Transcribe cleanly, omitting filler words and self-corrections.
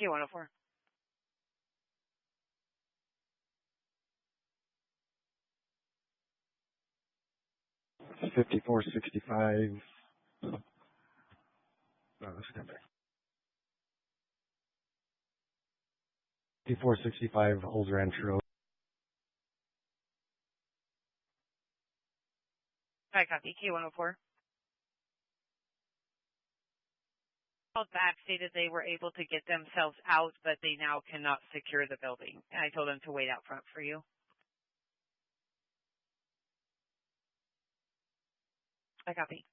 Q104. 5465. Step back. 5465 Old Ranch Road. I copy. Q104. Called back, stated they were able to get themselves out, but they now cannot secure the building. I told them to wait out front for you. I copy.